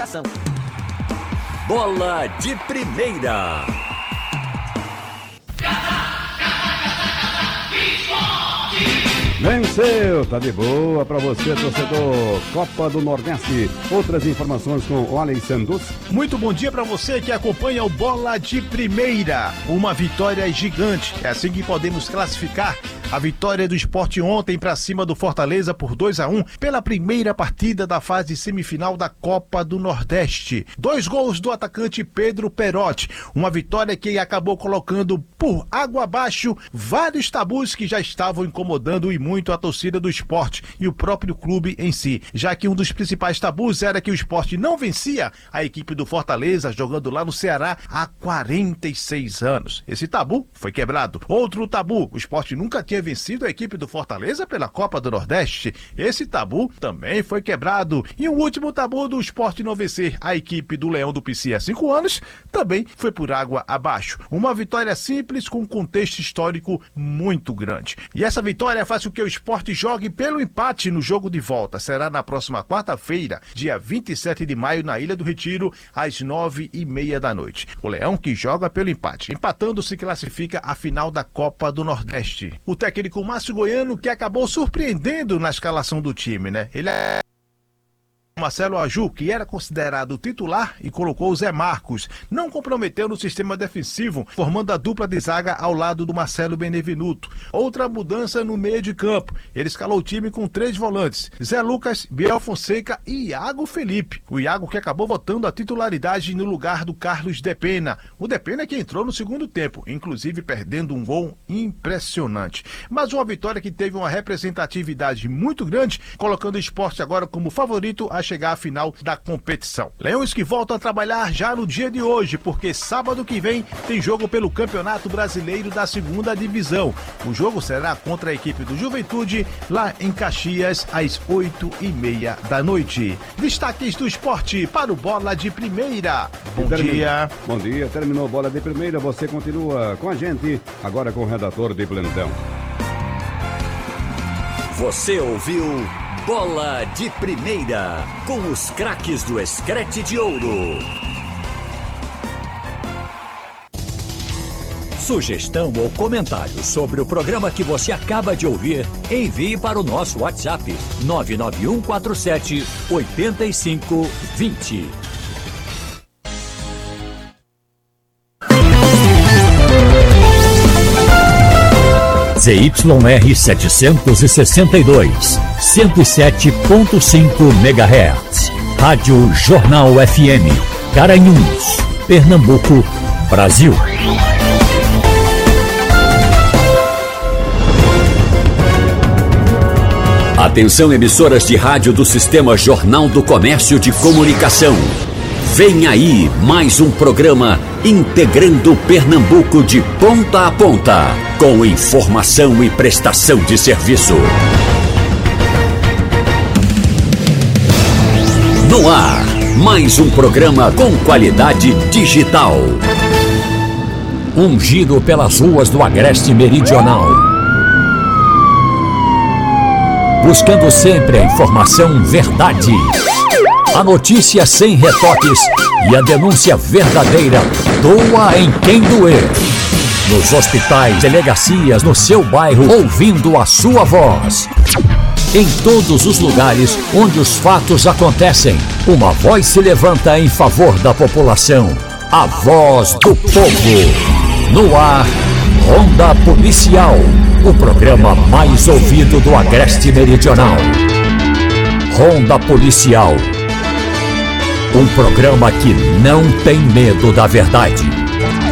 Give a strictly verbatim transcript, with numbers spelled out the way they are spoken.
comunicação. Bola de Primeira. Venceu, tá de boa pra você, torcedor. Copa do Nordeste. Outras informações com o Alex Santos. Muito bom dia pra você que acompanha o Bola de Primeira. Uma vitória gigante. É assim que podemos classificar a vitória do Sport ontem pra cima do Fortaleza por dois a um pela primeira partida da fase semifinal da Copa do Nordeste. Dois gols do atacante Pedro Perotti. Uma vitória que acabou colocando por água abaixo vários tabus que já estavam incomodando e muito a torcida do Sport e o próprio clube em si, já que um dos principais tabus era que o Sport não vencia a equipe do Fortaleza jogando lá no Ceará há quarenta e seis anos. Esse tabu foi quebrado. Outro tabu, o Sport nunca tinha vencido a equipe do Fortaleza pela Copa do Nordeste. Esse tabu também foi quebrado. E o último tabu do Sport não vencer a equipe do Leão do Pici há cinco anos também foi por água abaixo. Uma vitória simples com um contexto histórico muito grande. E essa vitória faz com que o Sport jogue pelo empate no jogo de volta. Será na próxima quarta-feira, dia vinte e sete de maio, na Ilha do Retiro, às nove e meia da noite. O Leão que joga pelo empate. Empatando se classifica à final da Copa do Nordeste. O técnico Márcio Goiano que acabou surpreendendo na escalação do time, né? Ele é Marcelo Aju, que era considerado titular, e colocou o Zé Marcos. Não comprometeu no sistema defensivo, formando a dupla de zaga ao lado do Marcelo Benevenuto. Outra mudança no meio de campo. Ele escalou o time com três volantes: Zé Lucas, Biel Fonseca e Iago Felipe. O Iago que acabou voltando a titularidade no lugar do Carlos Depena. O Depena que entrou no segundo tempo, inclusive perdendo um gol impressionante. Mas uma vitória que teve uma representatividade muito grande, colocando o Sport agora como favorito a chegar à final da competição. Leões que voltam a trabalhar já no dia de hoje, porque sábado que vem tem jogo pelo Campeonato Brasileiro da Segunda Divisão. O jogo será contra a equipe do Juventude, lá em Caxias, às oito e meia da noite. Destaques do esporte para o Bola de Primeira. Bom dia. Bom dia, terminou o Bola de Primeira, você continua com a gente, agora com o redator de plantão. Você ouviu Bola de Primeira, com os craques do Escrete de Ouro. Sugestão ou comentário sobre o programa que você acaba de ouvir, envie para o nosso WhatsApp nove nove um quatro sete oito cinco dois zero. Z Y R setecentos e sessenta e dois, cento e sete ponto cinco megahertz. Rádio Jornal F M, Garanhuns, Pernambuco, Brasil. Atenção, emissoras de rádio do Sistema Jornal do Comércio de Comunicação. Vem aí mais um programa integrando Pernambuco de ponta a ponta, com informação e prestação de serviço. No ar, mais um programa com qualidade digital. Um giro pelas ruas do Agreste Meridional. Buscando sempre a informação verdade. A notícia sem retoques e a denúncia verdadeira. Doa em quem doer. Nos hospitais, delegacias, no seu bairro, ouvindo a sua voz. Em todos os lugares onde os fatos acontecem, uma voz se levanta em favor da população. A voz do povo. No ar, Ronda Policial, o programa mais ouvido do Agreste Meridional. Ronda Policial. Um programa que não tem medo da verdade.